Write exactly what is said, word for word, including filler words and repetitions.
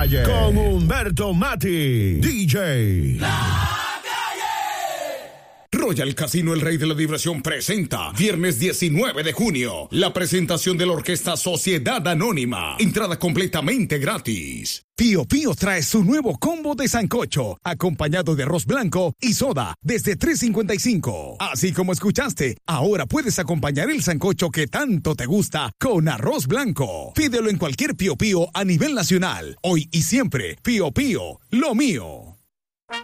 calle con Humberto Mati, D J. Royal Casino El Rey de la Diversión presenta viernes diecinueve de junio la presentación de la orquesta Sociedad Anónima. Entrada completamente gratis. Pío Pío trae su nuevo combo de sancocho, acompañado de arroz blanco y soda desde tres cincuenta y cinco. Así como escuchaste, ahora puedes acompañar el sancocho que tanto te gusta con arroz blanco. Pídelo en cualquier Pío Pío a nivel nacional. Hoy y siempre, Pío Pío, lo mío.